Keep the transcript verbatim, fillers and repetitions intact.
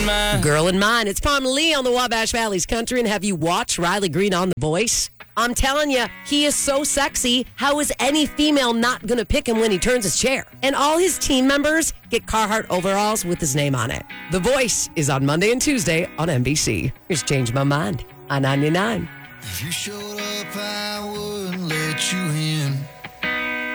in mine. Girl in Mine. It's Palm Lee on the Wabash Valley's Country. And have you watched Riley Green on The Voice? I'm telling you, he is so sexy. How is any female not going to pick him when he turns his chair? And all his team members get Carhartt overalls with his name on it. The Voice is on Monday and Tuesday on N B C. Here's Change My Mind on ninety-nine. If you showed up, I wouldn't let you in.